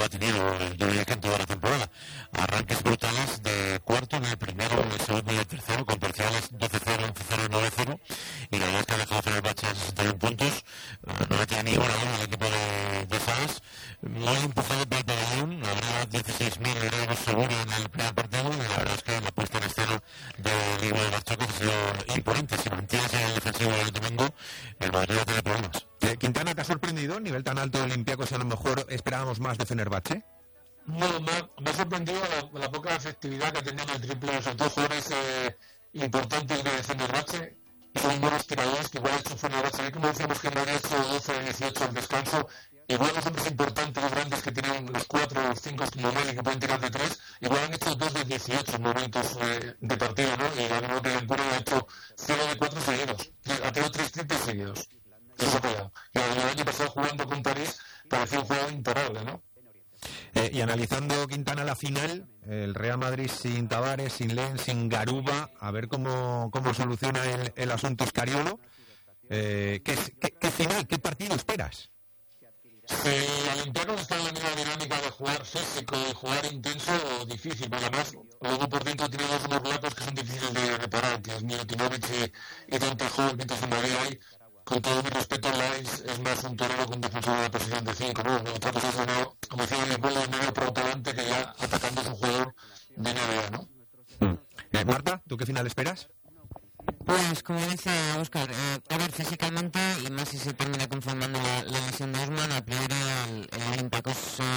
ha tenido el Llobregat en toda la temporada. Arranques brutales de cuarto en el primero, en el segundo y el tercero, con parciales 12-0, 11-0 y 9-0. Y la verdad es que ha dejado Fenerbahce a 61 puntos. No le tiene ni una hora al equipo de Fas. Muy empujado por el pabellón. Habrá 16.000 euros seguro en el primer partido. Y la verdad es que la puesta en escena del equipo de Barchacos ha sido imponente. Si mantiene el defensivo del domingo, el Madrid va a tener problemas. ¿Quintana te ha sorprendido? ¿A nivel tan alto de Olympiacos a lo mejor esperábamos más de Fenerbahce? No, me ha sorprendido la poca efectividad que tenían el triple, sobre todo jugadores importantes de Fenerbahce. Son buenos tiradores que igual ha hecho Fenerbahce. Como decíamos que Madrid ha hecho 12-18 al descanso, igual los hombres importantes, los grandes que tienen los 4 o los 5 como Meli que pueden tirar de 3, igual han hecho 2 de 18 momentos de partido, ¿no? Y ahora no tienen puro, ha hecho 0 de 4 seguidos. Ha tenido 3 triples seguidos. Eso ha pegado. Y el año pasado jugando con París parecía un juego imparable, ¿no? Y analizando Quintana la final, el Real Madrid sin Tavares, sin Len, sin Garuba, a ver cómo soluciona el asunto Scariolo. ¿Qué final, qué partido esperas? El Olympiacos está en la misma dinámica de jugar físico y jugar intenso o difícil, pero además luego por dentro tiene unos blacos que son difíciles de reparar, que es Milutinovic y Dante Hall, mientras en Madrid hay, con todo mi respeto, Lines es más un torero con defensor de la posición de 5, ¿no? Otra cosa es uno, como decía en el pueblo, de medio protalante que ya atacando es un jugador de NBA, ¿no? Marta, ¿tú qué final esperas? Pues como dice Óscar, a ver, físicamente, y más si se termina conformando la lesión de Osman, a priori el Olympiacos